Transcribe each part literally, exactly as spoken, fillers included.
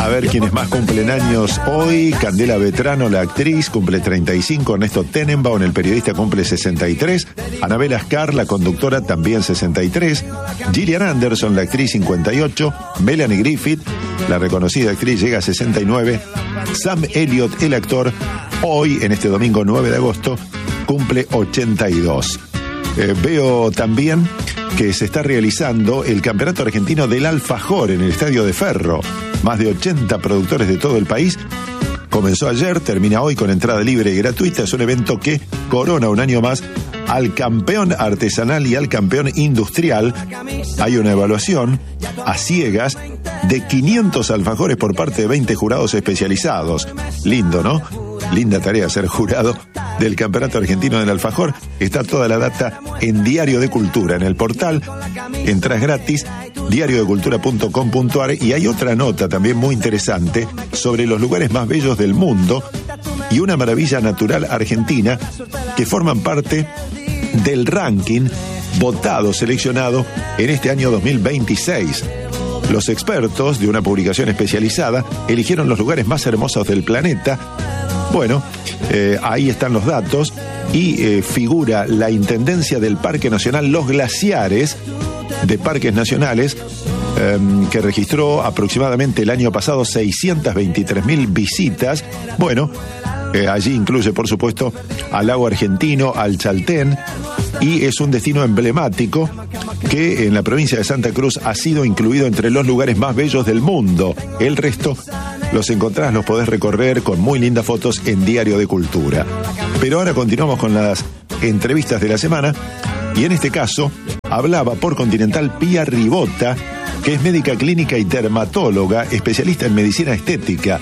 A ver quiénes más cumplen años hoy. Candela Vetrano, la actriz, cumple treinta y cinco. Ernesto Tenenbaum, el periodista, cumple sesenta y tres. Anabel Ascar, la conductora, también sesenta y tres. Gillian Anderson, la actriz, cincuenta y ocho. Melanie Griffith, la reconocida actriz, llega a sesenta y nueve. Sam Elliott, el actor, hoy, en este domingo nueve de agosto, cumple ochenta y dos. Eh, veo también que se está realizando el Campeonato Argentino del Alfajor en el Estadio de Ferro. Más de ochenta productores de todo el país. Comenzó ayer, termina hoy con entrada libre y gratuita. Es un evento que corona un año más al campeón artesanal y al campeón industrial. Hay una evaluación a ciegas de quinientos alfajores por parte de veinte jurados especializados. Lindo, ¿no? Linda tarea ser jurado del Campeonato Argentino del Alfajor. Está toda la data en Diario de Cultura, en el portal. Entras gratis, diario de cultura punto com punto a r, y hay otra nota también muy interesante sobre los lugares más bellos del mundo y una maravilla natural argentina que forman parte del ranking votado, seleccionado en este año dos mil veintiséis. Los expertos de una publicación especializada eligieron los lugares más hermosos del planeta. Bueno, eh, ahí están los datos y eh, figura la Intendencia del Parque Nacional Los Glaciares de Parques Nacionales, eh, que registró aproximadamente el año pasado seiscientas veintitrés mil visitas. Bueno, eh, allí incluye, por supuesto, al lago argentino, al Chaltén, y es un destino emblemático que en la provincia de Santa Cruz ha sido incluido entre los lugares más bellos del mundo. El resto los encontrás, los podés recorrer con muy lindas fotos en Diario de Cultura. Pero ahora continuamos con las entrevistas de la semana, y en este caso hablaba por Continental Pía Ribota, que es médica clínica y dermatóloga, especialista en medicina estética.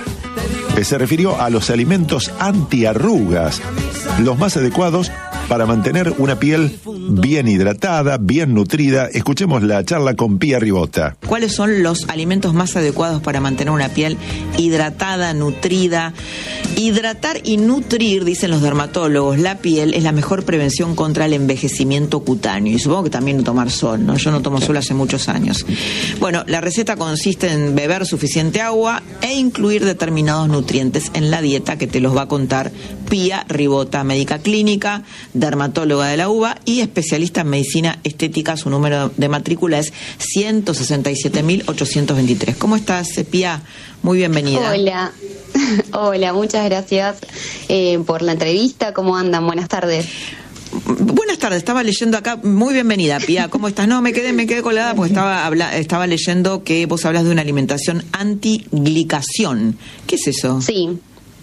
Se refirió a los alimentos antiarrugas, los más adecuados para mantener una piel bien hidratada, bien nutrida. Escuchemos la charla con Pía Ribota. ¿Cuáles son los alimentos más adecuados para mantener una piel hidratada, nutrida? Hidratar y nutrir, dicen los dermatólogos, la piel es la mejor prevención contra el envejecimiento cutáneo. Y supongo que también tomar sol, ¿no? Yo no tomo sol hace muchos años. Bueno, la receta consiste en beber suficiente agua e incluir determinados nutrientes en la dieta, que te los va a contar Pía Ribota, médica clínica, dermatóloga de la U B A y especialista en medicina estética. Su número de matrícula es ciento sesenta y siete mil ochocientos veintitrés. ¿Cómo estás, Pía? Muy bienvenida. Hola, hola, muchas gracias eh, por la entrevista. ¿Cómo andan? Buenas tardes. Buenas tardes, estaba leyendo acá. Muy bienvenida, Pía. ¿Cómo estás? No, me quedé, me quedé colgada porque estaba, habla, estaba leyendo que vos hablas de una alimentación antiglicación. ¿Qué es eso? Sí.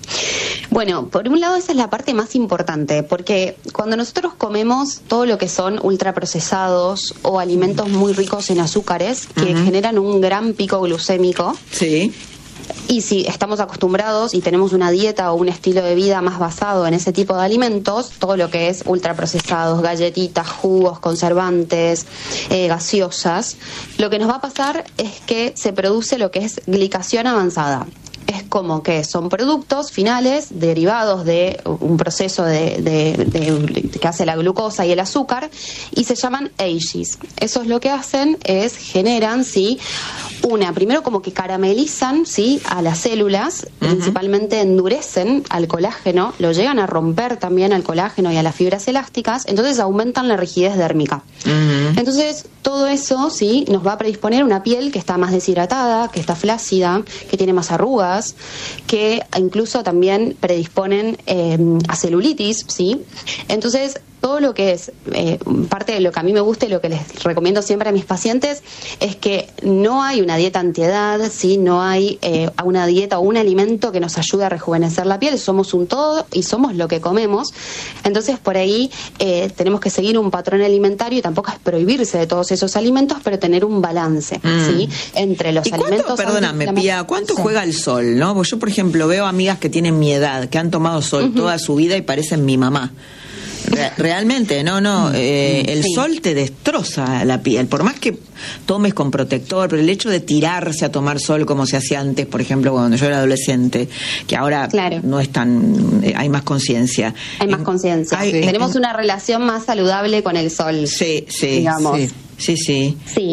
Bueno, por un lado esa es la parte más importante, porque cuando nosotros comemos todo lo que son ultraprocesados o alimentos muy ricos en azúcares, que uh-huh. generan un gran pico glucémico, sí. Y si estamos acostumbrados y tenemos una dieta o un estilo de vida más basado en ese tipo de alimentos, todo lo que es ultraprocesados, galletitas, jugos, conservantes, eh, gaseosas, lo que nos va a pasar es que se produce lo que es glicación avanzada. Es como que son productos finales derivados de un proceso de, de, de, de que hace la glucosa y el azúcar, y se llaman A G Es. Eso es lo que hacen, es generan, sí, una, primero como que caramelizan, sí, a las células, uh-huh. principalmente endurecen al colágeno, lo llegan a romper también al colágeno y a las fibras elásticas, entonces aumentan la rigidez dérmica. Uh-huh. Entonces, todo eso, sí, nos va a predisponer una piel que está más deshidratada, que está flácida, que tiene más arrugas, que incluso también predisponen eh, a celulitis, ¿sí? Entonces, todo lo que es eh, parte de lo que a mí me gusta y lo que les recomiendo siempre a mis pacientes es que no hay una dieta antiedad, ¿sí? No hay eh, una dieta o un alimento que nos ayude a rejuvenecer la piel. Somos un todo y somos lo que comemos. Entonces, por ahí eh, tenemos que seguir un patrón alimentario, y tampoco es prohibirse de todos esos alimentos, pero tener un balance, mm. ¿sí? Entre los ¿Y alimentos... Cuánto, perdóname, Pía, ¿cuánto sí. juega el sol, no? Porque yo, por ejemplo, veo amigas que tienen mi edad, que han tomado sol uh-huh. toda su vida y parecen mi mamá. Realmente, no, no, eh, el sí. sol te destroza la piel, por más que tomes con protector, pero el hecho de tirarse a tomar sol como se hacía antes, por ejemplo, cuando yo era adolescente, que ahora claro. no es tan, eh, hay más conciencia. Hay más conciencia, sí. Tenemos una relación más saludable con el sol. Sí, sí, digamos. sí, sí, sí. Sí.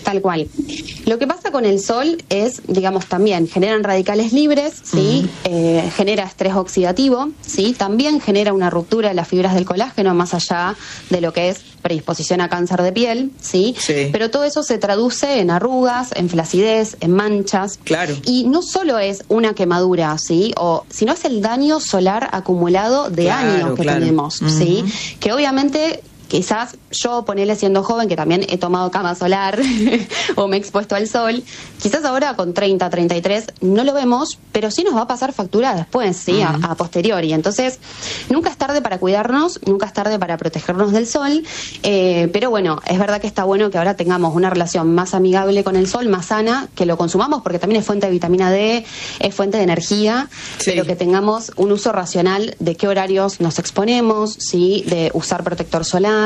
Tal cual. Lo que pasa con el sol es, digamos, también generan radicales libres, ¿sí? Uh-huh. Eh, genera estrés oxidativo, ¿sí? También genera una ruptura de las fibras del colágeno, más allá de lo que es predisposición a cáncer de piel, ¿sí? Sí. Pero todo eso se traduce en arrugas, en flacidez, en manchas. Claro. Y no solo es una quemadura, ¿sí? O, sino es el daño solar acumulado de claro, años que claro. tenemos, uh-huh. ¿sí? Que obviamente... Quizás yo, ponele siendo joven, que también he tomado cama solar o me he expuesto al sol, quizás ahora con treinta, treinta y tres no lo vemos, pero sí nos va a pasar factura después, ¿sí? Uh-huh. a, a posteriori. Entonces, nunca es tarde para cuidarnos, nunca es tarde para protegernos del sol, eh, pero bueno, es verdad que está bueno que ahora tengamos una relación más amigable con el sol, más sana, que lo consumamos porque también es fuente de vitamina D, es fuente de energía, sí. pero que tengamos un uso racional de qué horarios nos exponemos, ¿sí? De usar protector solar,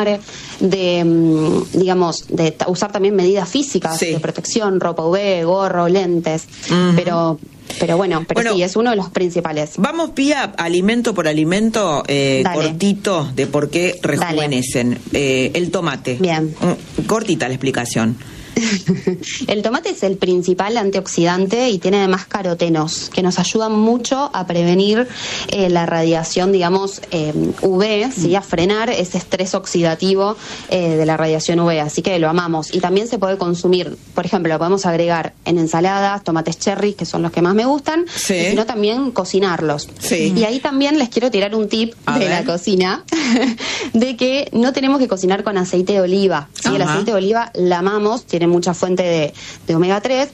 de, digamos, de usar también medidas físicas sí. de protección, ropa U V, gorro, lentes, uh-huh. pero pero bueno, pero bueno, sí, es uno de los principales. Vamos, Pía, alimento por alimento, eh, cortito, de por qué rejuvenecen. Eh, el tomate. Bien. Cortita la explicación. El tomate es el principal antioxidante y tiene además carotenos que nos ayudan mucho a prevenir eh, la radiación, digamos, eh, U V, ¿sí? A frenar ese estrés oxidativo eh, de la radiación U V, así que lo amamos. Y también se puede consumir, por ejemplo, lo podemos agregar en ensaladas, tomates cherry, que son los que más me gustan, sí. y sino también cocinarlos. Sí. Y ahí también les quiero tirar un tip a de ver. la cocina, de que no tenemos que cocinar con aceite de oliva, ¿sí? El aceite de oliva la amamos, tiene mucha fuente de, de omega tres,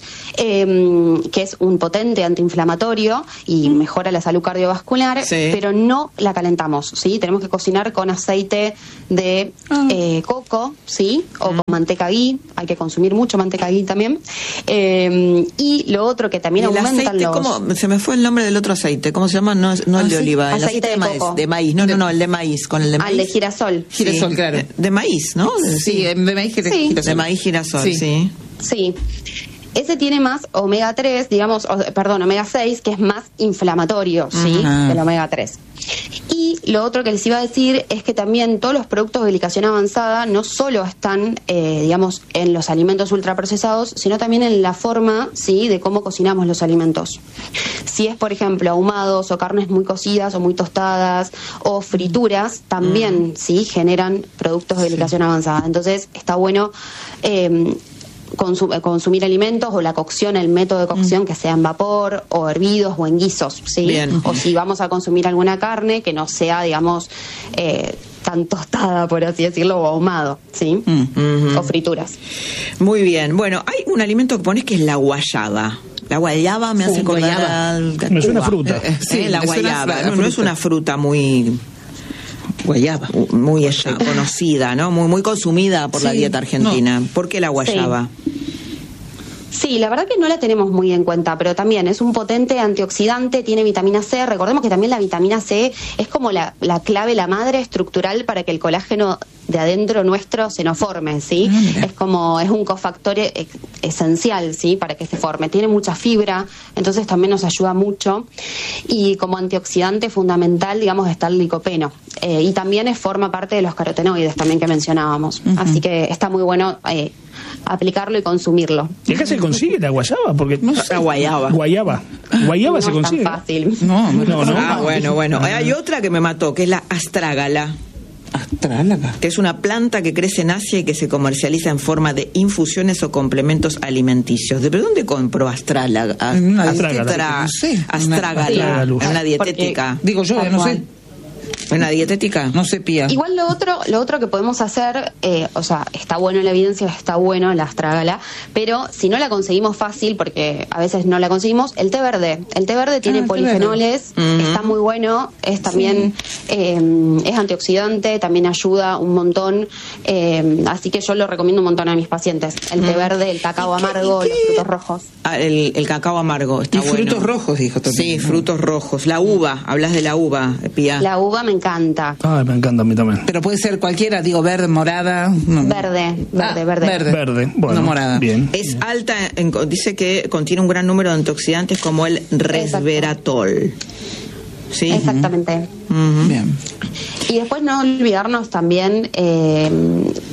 eh, que es un potente antiinflamatorio y mejora la salud cardiovascular, sí. pero no la calentamos, ¿sí? Tenemos que cocinar con aceite de eh, coco, ¿sí? O con manteca ghee, hay que consumir mucho manteca ghee también. Eh, y lo otro que también aumenta aceite, los... ¿cómo? Se me fue el nombre del otro aceite, ¿cómo se llama? No, no el de oliva, el aceite, aceite de, de maíz, de maíz, no, no, no, el de maíz, con el de maíz. Al de girasol. Girasol, sí. claro. De, de maíz, ¿no? Sí, de maíz girasol. Sí. De maíz girasol, sí. sí. Sí. Ese tiene más omega tres, digamos, o, perdón, omega seis, que es más inflamatorio, ¿sí? Uh-huh. El omega tres. Y lo otro que les iba a decir es que también todos los productos de glicación avanzada no solo están, eh, digamos, en los alimentos ultraprocesados, sino también en la forma, ¿sí?, de cómo cocinamos los alimentos. Si es, por ejemplo, ahumados o carnes muy cocidas o muy tostadas o frituras, también, uh-huh. ¿sí?, generan productos de glicación sí. avanzada. Entonces, está bueno... Eh, Consum- consumir alimentos o la cocción, el método de cocción mm. que sea en vapor o hervidos o en guisos, ¿sí? Bien. O si vamos a consumir alguna carne que no sea, digamos, eh, tan tostada, por así decirlo, o ahumado, ¿sí? Mm. Mm-hmm. O frituras. Muy bien. Bueno, hay un alimento que pones que es la guayaba. La guayaba me sí, hace acordar... No es una fruta. Eh, sí, eh, la guayaba. No, no es una fruta muy... Guayaba, muy ella, conocida, ¿no? Muy muy consumida por sí, la dieta argentina. No. ¿Por qué la guayaba? Sí. Sí, la verdad que no la tenemos muy en cuenta, pero también es un potente antioxidante, tiene vitamina C. Recordemos que también la vitamina C es como la, la clave, la madre estructural para que el colágeno de adentro nuestro se nos forme, ¿sí? Ah, es como, es un cofactor e- esencial, ¿sí?, para que se forme. Tiene mucha fibra, entonces también nos ayuda mucho. Y como antioxidante fundamental, digamos, está el licopeno. Eh, y también es, forma parte de los carotenoides también que mencionábamos. Uh-huh. Así que está muy bueno eh, aplicarlo y consumirlo. ¿Y acá se consigue la guayaba? Porque no sé. La guayaba. Guayaba. Guayaba no se consigue. No es tan fácil. No, no, no. Ah, bueno, bueno. Hay otra que me mató, que es la astrágala. Astrálaga. Que es una planta que crece en Asia y que se comercializa en forma de infusiones o complementos alimenticios. ¿De dónde compro astrálaga? Astrágala. No sé. Astrágala. En una dietética. Porque, digo yo, no sé. ¿Una dietética? No se pía. Igual lo otro, lo otro que podemos hacer, eh, o sea, está bueno en la evidencia, está bueno en la astrágala, pero si no la conseguimos fácil, porque a veces no la conseguimos, el té verde. El té verde tiene ah, polifenoles, uh-huh. está muy bueno, es también sí. eh, es antioxidante, también ayuda un montón, eh, así que yo lo recomiendo un montón a mis pacientes. El uh-huh. té verde, el cacao amargo, los frutos rojos. Ah, el, el cacao amargo, está y bueno. frutos rojos, dijo también. Sí, frutos rojos. La uva, hablas de la uva, Pía. La uva me encanta. Ay, me encanta a mí también. Pero puede ser cualquiera, digo, verde, morada. No. Verde, verde, ah, verde. Verde, verde. Bueno, no morada. Bien. Es alta, en, dice que contiene un gran número de antioxidantes como el resveratrol. ¿Sí? Exactamente. Uh-huh. Bien. Y después no olvidarnos también eh,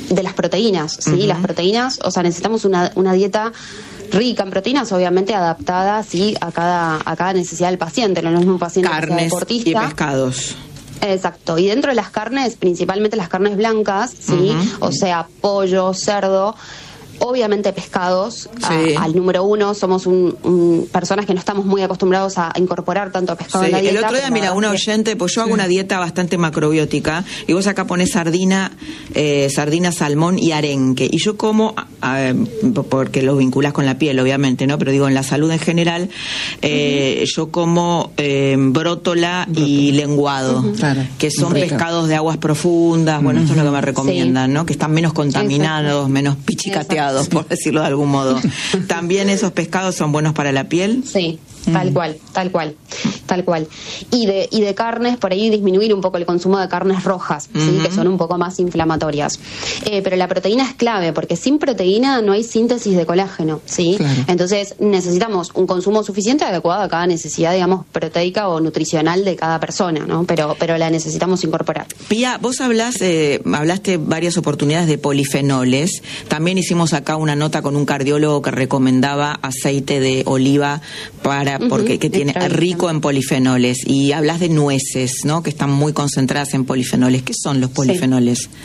de las proteínas, ¿sí? Uh-huh. Las proteínas, o sea, necesitamos una, una dieta rica en proteínas, obviamente adaptada, ¿sí? a cada a cada necesidad del paciente, no es un paciente carnes deportista. Y pescados. Exacto, y dentro de las carnes, principalmente las carnes blancas, ¿sí? Uh-huh. O sea, pollo, cerdo, obviamente pescados, sí. a, al número uno, somos un, un, personas que no estamos muy acostumbrados a incorporar tanto pescado sí. en la dieta. El otro día, mira, una oyente, pues yo hago sí. una dieta bastante macrobiótica, y vos acá ponés sardina, eh, sardina, salmón y arenque, y yo como, eh, porque lo vinculás con la piel, obviamente, ¿no? Pero digo, en la salud en general, eh, uh-huh. yo como eh, brótola, brótola y lenguado, uh-huh. claro. que son Rica. pescados de aguas profundas, bueno, uh-huh. esto es lo que me recomiendan, sí. ¿no? Que están menos contaminados, Exacto. menos pichicateados. Por decirlo de algún modo. ¿También esos pescados son buenos para la piel? Sí, tal mm. cual, tal cual, tal cual. Y de y de carnes, por ahí disminuir un poco el consumo de carnes rojas, ¿sí? Mm-hmm. que son un poco más inflamatorias. Eh, pero la proteína es clave, porque sin proteína no hay síntesis de colágeno, ¿sí? Claro. Entonces necesitamos un consumo suficiente adecuado a cada necesidad, digamos, proteica o nutricional de cada persona, ¿no? Pero, pero la necesitamos incorporar. Pía, vos hablás, eh, hablaste varias oportunidades de polifenoles. También hicimos acá una nota con un cardiólogo que recomendaba aceite de oliva para uh-huh, porque que tiene rico en polifenoles, y hablas de nueces, ¿no? Que están muy concentradas en polifenoles. ¿Qué son los polifenoles? Sí.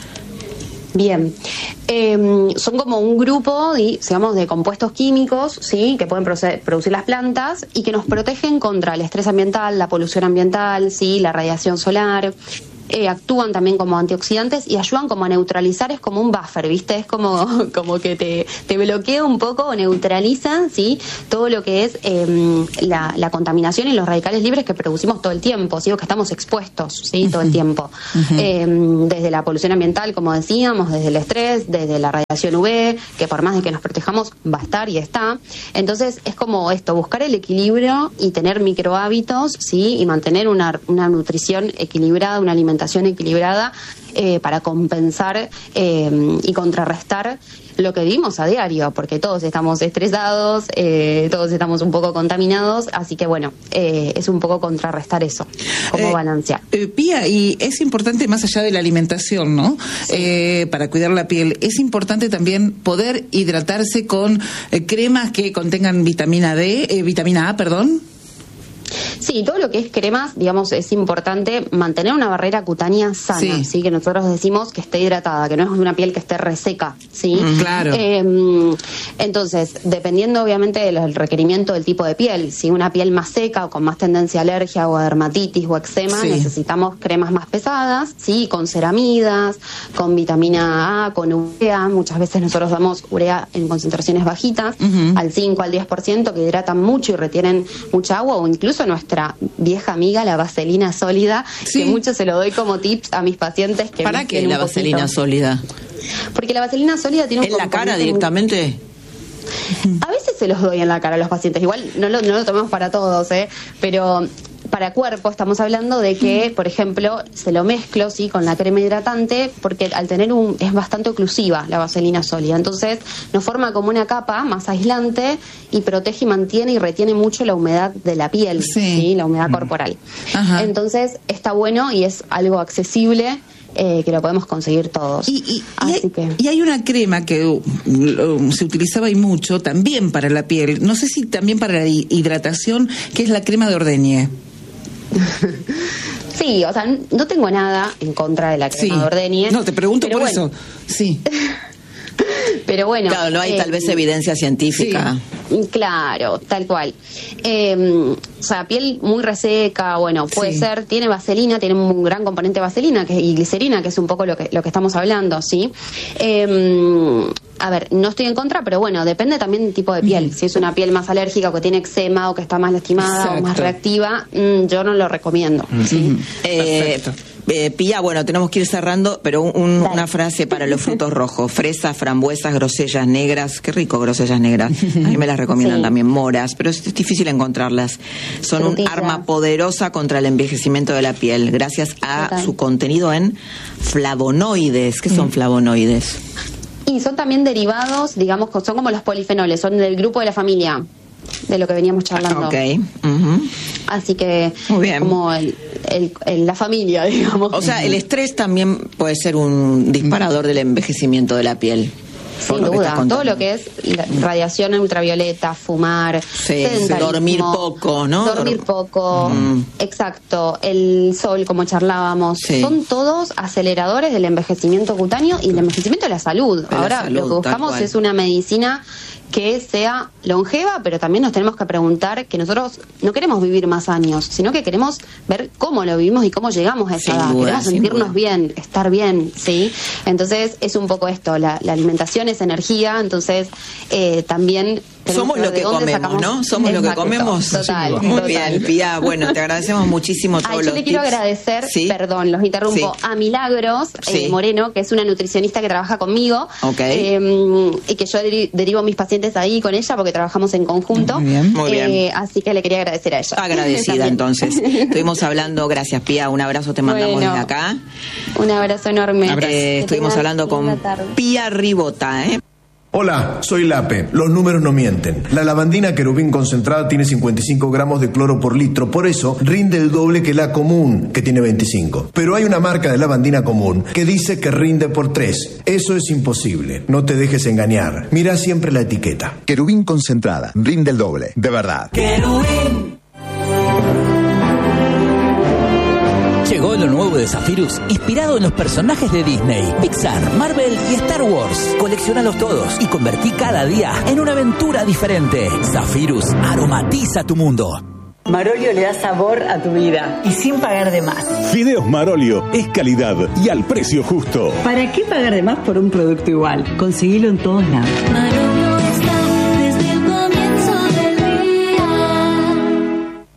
Bien, eh, son como un grupo, digamos, de compuestos químicos, sí, que pueden proceder, producir las plantas y que nos protegen contra el estrés ambiental, la polución ambiental, sí, la radiación solar. Eh, actúan también como antioxidantes y ayudan como a neutralizar, es como un buffer, ¿viste? Es como, como que te, te bloquea un poco o neutraliza, ¿sí? Todo lo que es eh, la, la contaminación y los radicales libres que producimos todo el tiempo, ¿sí? O que estamos expuestos, ¿sí? Todo el tiempo. Uh-huh. Eh, desde la polución ambiental, como decíamos, desde el estrés, desde la radiación U V, que por más de que nos protejamos va a estar y está. Entonces es como esto, buscar el equilibrio y tener microhábitos, ¿sí? Y mantener una, una nutrición equilibrada, una alimentación equilibrada eh, para compensar eh, y contrarrestar lo que vivimos a diario, porque todos estamos estresados, eh, todos estamos un poco contaminados, así que bueno, eh, es un poco contrarrestar eso, como eh, balancear. Eh, Pía, y es importante más allá de la alimentación, ¿no? Sí. Eh, para cuidar la piel, es importante también poder hidratarse con eh, cremas que contengan vitamina D, eh, vitamina A, perdón. Sí, todo lo que es cremas, digamos, es importante mantener una barrera cutánea sana, sí, ¿sí? Que nosotros decimos que esté hidratada, que no es una piel que esté reseca, ¿sí? Mm, claro. Eh, entonces, dependiendo obviamente del requerimiento del tipo de piel, si una piel más seca o con más tendencia a alergia o a dermatitis o eczema, sí, necesitamos cremas más pesadas, ¿sí? Con ceramidas, con vitamina A, con urea. Muchas veces nosotros damos urea en concentraciones bajitas, uh-huh, al cinco al diez por ciento, que hidratan mucho y retienen mucha agua, o incluso nuestra vieja amiga, la vaselina sólida, sí, que mucho se lo doy como tips a mis pacientes. Que ¿Para qué la vaselina sólida? Porque la vaselina sólida tiene un ¿en la cara directamente? A veces se los doy en la cara a los pacientes, igual no lo, no lo tomemos para todos, ¿eh? Pero para cuerpo estamos hablando de que, por ejemplo, se lo mezclo, sí, con la crema hidratante, porque al tener un es bastante oclusiva la vaselina sólida, entonces nos forma como una capa más aislante y protege y mantiene y retiene mucho la humedad de la piel, sí, ¿sí? La humedad corporal. Ajá. Entonces está bueno y es algo accesible. Eh, que lo podemos conseguir todos. Y, y, Así y, hay, que... y hay una crema que uh, se utilizaba y mucho también para la piel, no sé si también para la hidratación, que es la crema de ordeñe. Sí, o sea, no tengo nada en contra de la crema, sí, de ordeñe. No, te pregunto por bueno. eso. Sí. Pero bueno, claro, no hay eh, tal vez evidencia científica. Sí, claro, tal cual. Eh, o sea, piel muy reseca, bueno, puede sí, ser, tiene vaselina, tiene un gran componente de vaselina que, y glicerina, que es un poco lo que lo que estamos hablando, ¿sí? Eh, a ver, no estoy en contra, pero bueno, depende también del tipo de piel. Mm. Si es una piel más alérgica o que tiene eczema o que está más lastimada, exacto, o más reactiva, mmm, yo no lo recomiendo. Mm. ¿Sí? Mm. Eh, Perfecto. Eh, Pía, bueno, tenemos que ir cerrando, pero un, una frase para los frutos rojos: fresas, frambuesas, grosellas negras. Qué rico, grosellas negras. A mí me las recomiendan, sí, también moras, pero es, es difícil encontrarlas. Son Frutilla. Un arma poderosa contra el envejecimiento de la piel, gracias a total, su contenido en flavonoides. ¿Qué son mm. flavonoides? Y son también derivados, digamos, son como los polifenoles, son del grupo de la familia de lo que veníamos charlando. Ok. Uh-huh. Así que muy bien. Como el, el, el, la familia, digamos. O sea, el estrés también puede ser un disparador del envejecimiento de la piel. Sin duda, todo lo que es la radiación ultravioleta, fumar, sí, dormir poco, ¿no? Dormir poco, mm. exacto, el sol, como charlábamos, sí. son todos aceleradores del envejecimiento cutáneo y el envejecimiento de la salud. De Ahora la salud, lo que buscamos es una medicina que sea longeva, pero también nos tenemos que preguntar que nosotros no queremos vivir más años, sino que queremos ver cómo lo vivimos y cómo llegamos a esa edad. Duda, queremos sentirnos bien, estar bien, ¿sí? Entonces es un poco esto, la, la alimentación es energía, entonces eh, también... Somos lo que comemos, ¿no? Somos exacto, lo que comemos. Total. Muy total. bien, Pía. Bueno, te agradecemos muchísimo todos Ay, los Yo le quiero tips. agradecer, ¿Sí? perdón, los interrumpo, sí. a Milagros sí. eh, Moreno, que es una nutricionista que trabaja conmigo. Okay. Eh, y que yo deri- derivo mis pacientes ahí con ella porque trabajamos en conjunto. Muy bien. Muy bien. Eh, así que le quería agradecer a ella. Agradecida, entonces. Estuvimos hablando, gracias, Pía. Un abrazo te mandamos bueno, desde acá. Un abrazo enorme. Eh, estuvimos hablando con Pía Ribota, ¿eh? Hola, soy Lape. Los números no mienten. La lavandina querubín concentrada tiene cincuenta y cinco gramos de cloro por litro, por eso rinde el doble que la común, que tiene veinticinco. Pero hay una marca de lavandina común que dice que rinde por tres. Eso es imposible. No te dejes engañar. Mira siempre la etiqueta. Querubín concentrada. Rinde el doble. De verdad. Querubín. Llegó lo nuevo de Zephyrus, inspirado en los personajes de Disney, Pixar, Marvel y Star Wars. Colecciónalos todos y convertí cada día en una aventura diferente. Zephyrus aromatiza tu mundo. Marolio le da sabor a tu vida y sin pagar de más. Fideos Marolio es calidad y al precio justo. ¿Para qué pagar de más por un producto igual? Conseguilo en todos lados. Marolio está desde el comienzo del día.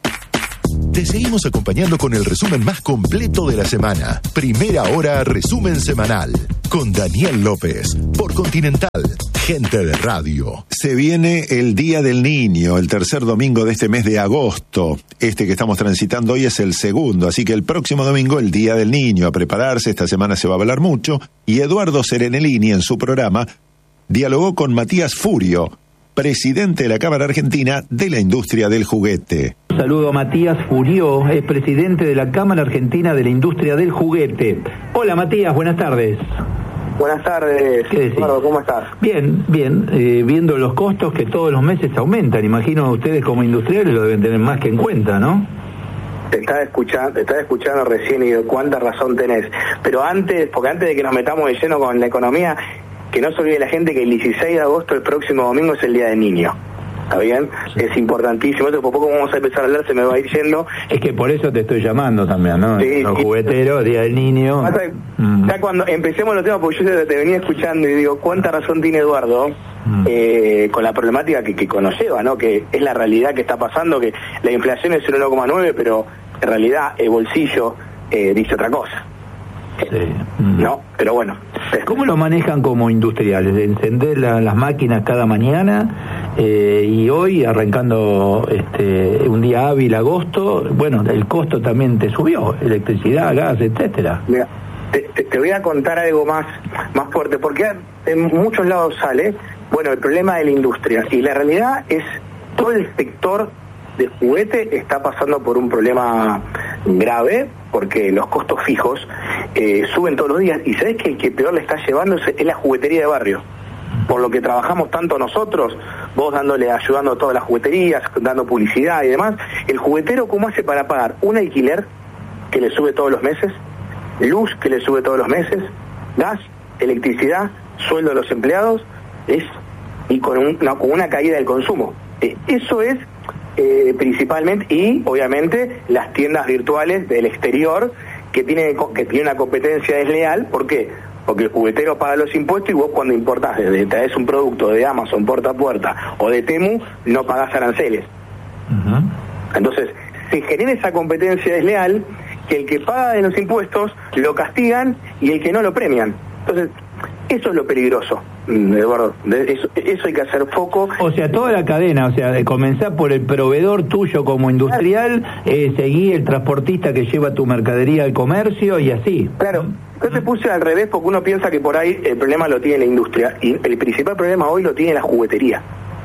Te seguimos acompañando con el resumen más completo de la semana. Primera hora, resumen semanal. Con Daniel López, por Continental. Gente de radio. Se viene el Día del Niño, el tercer domingo de este mes de agosto. Este que estamos transitando hoy es el segundo, así que el próximo domingo el Día del Niño. A prepararse, esta semana se va a hablar mucho. Y Eduardo Serenellini, en su programa, dialogó con Matías Furio, presidente de la Cámara Argentina de la Industria del Juguete. Saludo a Matías Furio, es presidente de la Cámara Argentina de la Industria del Juguete. Hola Matías, buenas tardes. Buenas tardes, Eduardo, ¿cómo estás? Bien, bien, eh, viendo los costos que todos los meses aumentan, imagino ustedes como industriales lo deben tener más que en cuenta, ¿no? Te estaba escuchando, te estaba escuchando recién y cuánta razón tenés. Pero antes, porque antes de que nos metamos de lleno con la economía, que no se olvide la gente que el dieciséis de agosto, el próximo domingo, es el Día del Niño. ¿Está bien? Sí. Es importantísimo. Esto, por poco vamos a empezar a hablar, se me va a ir yendo. Es que por eso te estoy llamando también, ¿no? Sí, los sí. jugueteros, Día del Niño. Pasa, mm. Ya cuando empecemos los temas, porque yo te, te venía escuchando y digo, ¿cuánta razón tiene Eduardo mm. eh, con la problemática que, que conlleva, ¿no? Que es la realidad que está pasando, que la inflación es el uno coma nueve, pero en realidad el bolsillo eh, dice otra cosa. Sí. Mm. No, pero bueno. ¿Cómo lo manejan como industriales? De encender la, las máquinas cada mañana eh, y hoy arrancando este un día hábil, agosto, bueno, el costo también te subió, electricidad, gas, etcétera. Mira, te, te, te voy a contar algo más, más fuerte, porque en muchos lados sale, bueno, el problema de la industria, y la realidad es todo el sector de juguete está pasando por un problema grave, porque los costos fijos eh, suben todos los días, y sabés que el que peor le está llevando es, es la juguetería de barrio, por lo que trabajamos tanto nosotros, vos dándole, ayudando a todas las jugueterías, dando publicidad y demás. El juguetero, ¿cómo hace para pagar un alquiler que le sube todos los meses, luz que le sube todos los meses, gas, electricidad, sueldo de los empleados, es y con, un, no, con una caída del consumo? Eh, eso es Eh, principalmente, y obviamente las tiendas virtuales del exterior que tienen que tiene una competencia desleal. ¿Por qué? Porque el juguetero paga los impuestos y vos cuando importás, desde traes un producto de Amazon puerta a puerta o de Temu, no pagás aranceles. Uh-huh. Entonces se genera esa competencia desleal que el que paga de los impuestos lo castigan y el que no lo premian. Entonces eso es lo peligroso, Eduardo. Eso, eso hay que hacer foco. O sea, toda la cadena, o sea, de comenzar por el proveedor tuyo como industrial, eh, seguir el transportista que lleva tu mercadería al comercio y así. Claro, yo te puse al revés porque uno piensa que por ahí el problema lo tiene la industria y el principal problema hoy lo tiene la juguetería.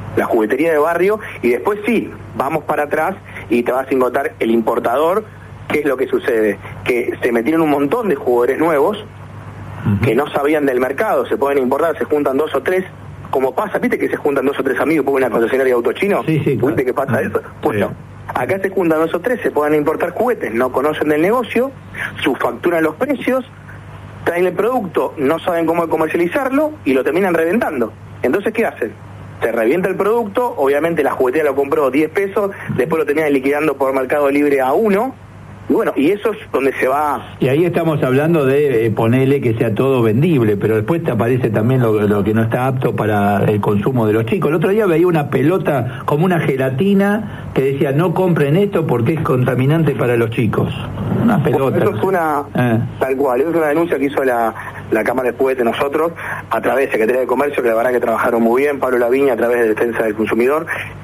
la juguetería de barrio, y después sí, vamos para atrás y te vas a encontrar el importador. ¿Qué es lo que sucede? Que se metieron un montón de jugadores nuevos uh-huh. que no sabían del mercado, se pueden importar, se juntan dos o tres, como pasa, ¿viste que se juntan dos o tres amigos por una concesionaria de auto chino? Sí, sí, claro. ¿Viste que pasa eso? Pues no. Acá se juntan dos o tres, se pueden importar juguetes, no conocen del negocio, subfacturan los precios, traen el producto, no saben cómo comercializarlo y lo terminan reventando. Entonces, ¿qué hacen? Se revienta el producto, obviamente la juguetería lo compró diez pesos, después lo terminan liquidando por Mercado Libre a uno. Y bueno, y eso es donde se va... Y ahí estamos hablando de eh, ponerle que sea todo vendible, pero después te aparece también lo, lo que no está apto para el consumo de los chicos. El otro día veía una pelota como una gelatina que decía no compren esto porque es contaminante para los chicos. Una pelota. Bueno, eso es una... Eh. Tal cual, eso es una denuncia que hizo la, la Cámara de Juguetes nosotros, a través de Secretaría de Comercio, que la verdad que trabajaron muy bien, Pablo Laviña a través de Defensa del Consumidor,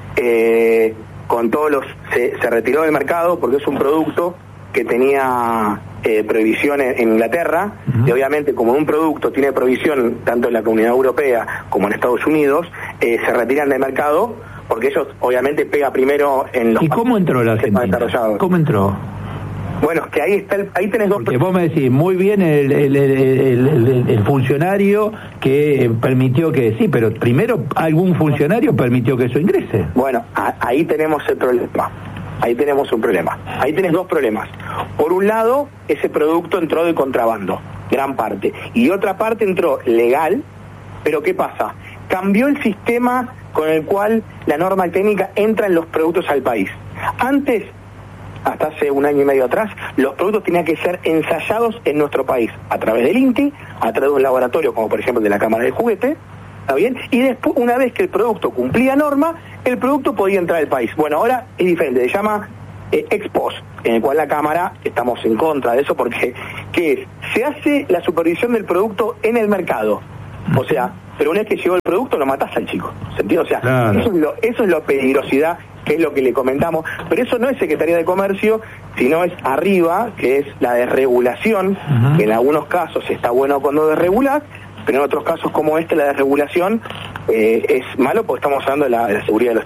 eh, con todos los... Se, se retiró del mercado porque es un producto que tenía eh, prohibición en, en Inglaterra, uh-huh. y obviamente como un producto tiene prohibición tanto en la Comunidad Europea como en Estados Unidos, eh, se retiran del mercado porque ellos obviamente pega primero en los... ¿Y cómo entró la Argentina? ¿Cómo entró? Bueno, es que ahí está el, ahí tenés dos... Porque vos me decís, muy bien el, el, el, el, el, el funcionario que permitió que... Sí, pero primero algún funcionario permitió que eso ingrese. Bueno, a, ahí tenemos el problema. Ahí tenemos un problema. Ahí tenés dos problemas. Por un lado, ese producto entró de contrabando, gran parte. Y otra parte entró legal, pero ¿qué pasa? Cambió el sistema con el cual la norma técnica entra en los productos al país. Antes, hasta hace un año y medio atrás, los productos tenían que ser ensayados en nuestro país, a través del INTI, a través de un laboratorio como por ejemplo de la Cámara de Juguete, ¿está bien? Y después, una vez que el producto cumplía norma, el producto podía entrar al país. Bueno, ahora es diferente, se llama eh, ex post, en el cual la Cámara estamos en contra de eso porque, ¿qué es? Se hace la supervisión del producto en el mercado. O sea, pero una vez que llegó el producto, lo matás al chico. ¿Se entiende? O sea, claro. eso, es lo, eso es la peligrosidad, que es lo que le comentamos. Pero eso no es Secretaría de Comercio, sino es arriba, que es la desregulación, uh-huh. que en algunos casos está bueno cuando desregulás, pero en otros casos como este la desregulación eh, es malo porque estamos hablando de la, de la seguridad de los